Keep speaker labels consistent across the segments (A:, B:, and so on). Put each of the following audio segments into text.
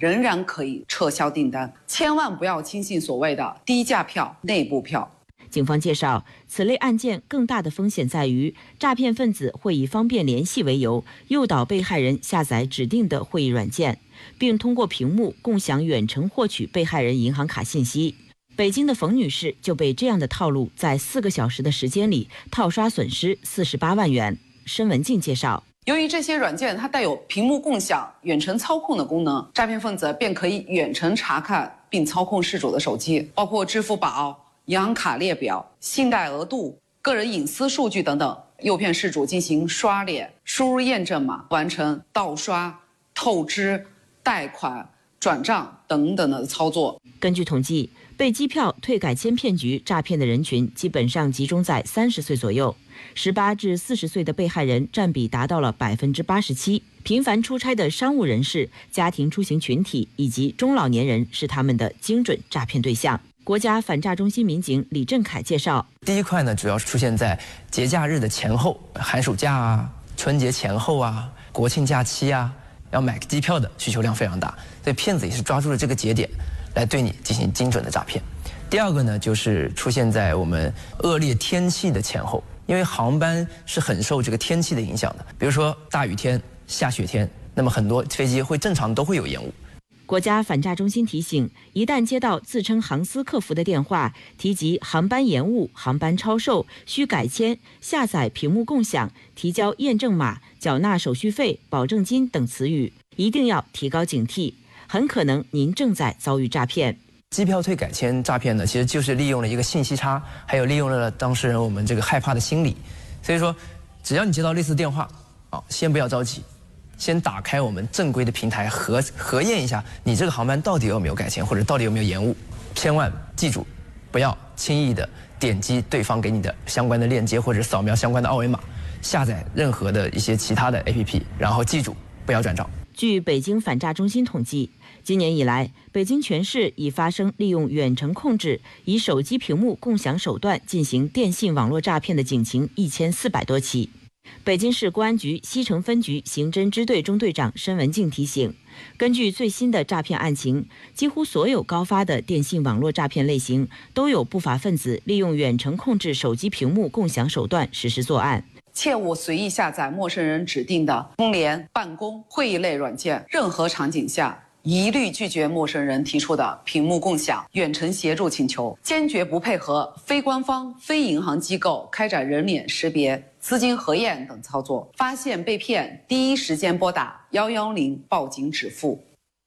A: 仍然可以撤销订单，千万不要轻信所谓的低价票、内部票。
B: 警方介绍，此类案件更大的风险在于，诈骗分子会以方便联系为由，诱导被害人下载指定的会议软件，并通过屏幕共享远程获取被害人银行卡信息。北京的冯女士就被这样的套路在4个小时的时间里套刷损失48万元。申文静介绍，
A: 由于这些软件它带有屏幕共享、远程操控的功能，诈骗分子便可以远程查看并操控事主的手机，包括支付宝、银行卡列表、信贷额度、个人隐私数据等等，诱骗事主进行刷脸、输入验证码、完成盗刷、透支、贷款、转账等等的操作。
B: 根据统计，被机票退改签骗局诈骗的人群基本上集中在30岁左右，18至40岁的被害人占比达到了87%。频繁出差的商务人士、家庭出行群体以及中老年人是他们的精准诈骗对象。国家反诈中心民警李振凯介绍，
C: 第一块呢，主要是出现在节假日的前后，寒暑假啊、春节前后啊、国庆假期啊，要买机票的需求量非常大，所以骗子也是抓住了这个节点，来对你进行精准的诈骗。第二个呢，就是出现在我们恶劣天气的前后，因为航班是很受这个天气的影响的，比如说大雨天、下雪天，那么很多飞机会正常都会有延误。
B: 国家反诈中心提醒，一旦接到自称航司客服的电话，提及航班延误、航班超售、需改签、下载屏幕共享、提交验证码、缴纳手续费、保证金等词语，一定要提高警惕，很可能您正在遭遇诈骗。
C: 机票退改签诈骗呢，其实就是利用了一个信息差，还有利用了当事人我们这个害怕的心理。所以说，只要你接到类似电话，先不要着急，先打开我们正规的平台核验一下你这个航班到底有没有改签，或者到底有没有延误。千万记住，不要轻易的点击对方给你的相关的链接，或者扫描相关的二维码，下载任何的一些其他的 APP， 然后记住不要转账。
B: 据北京反诈中心统计，今年以来，北京全市已发生利用远程控制、以手机屏幕共享手段进行电信网络诈骗的警情1400多起。北京市公安局西城分局刑侦支队中队长申文静提醒，根据最新的诈骗案情，几乎所有高发的电信网络诈骗类型都有不法分子利用远程控制手机屏幕共享手段实施作案。
A: 切勿随意下载陌生人指定的通联、办公、会议类软件，任何场景下一律拒绝陌生人提出的屏幕共享、远程协助请求，坚决不配合非官方、非银行机构开展人脸识别、资金核验等操作。发现被骗，第一时间拨打110报警止付。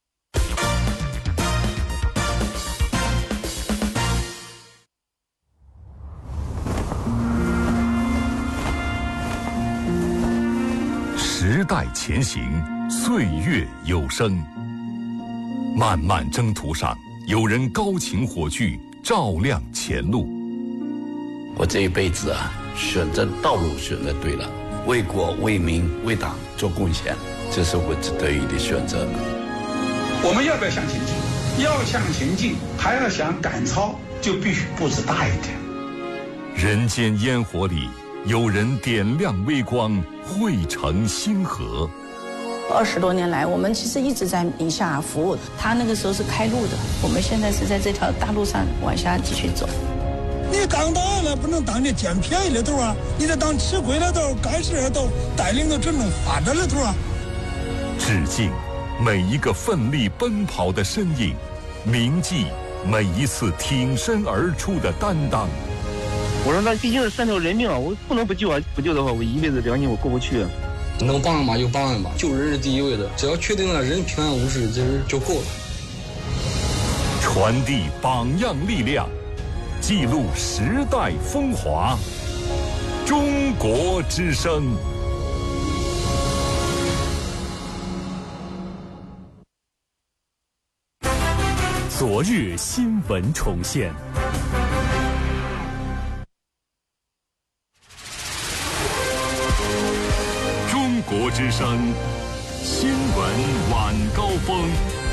D: 时代前行，岁月有声。漫漫征途上，有人高擎火炬，照亮前路。
E: 我这一辈子选择道路选择对了，为国为民为党做贡献，这是我得以的选择。
F: 我们要不要向前进？要向前进，还要想赶超，就必须步子大一点。
D: 人间烟火里，有人点亮微光，汇成星河。
G: 20多年来，我们其实一直在宁夏服务。他那个时候是开路的，我们现在是在这条大路上往下继续走。
H: 你当大了不能当这捡便宜的头啊，你得当吃亏的头、干事的头，带领着真正发展的头啊。
D: 致敬每一个奋力奔跑的身影，铭记每一次挺身而出的担当。
I: 我说那毕竟是3条人命啊，我不能不救啊！不救的话，我一辈子良心我过不去。
J: 能帮嘛就帮嘛，救人是第一位的，只要确定了人平安无事，这就够了。
D: 传递榜样力量，记录时代风华。中国之声。
K: 昨日新闻重现。
D: 中国之声新闻晚高峰。